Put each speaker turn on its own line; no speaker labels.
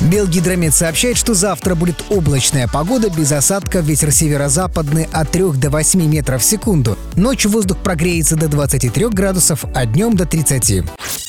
Белгидромет сообщает, что завтра будет облачная погода без осадков, ветер северо-западный от 3 до 8 метров в секунду. Ночью воздух прогреется до 23 градусов, а днем до 30.